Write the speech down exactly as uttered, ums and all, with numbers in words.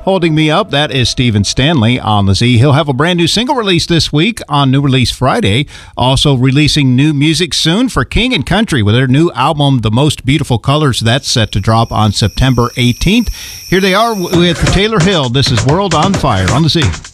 Holding Me Up, that is Stephen Stanley on the Z. He'll have a brand new single release this week on New Release Friday. Also releasing new music soon for King and Country with their new album, The Most Beautiful Colors. That's set to drop on September eighteenth. Here they are with Taylor Hill. This is World on Fire on the Z.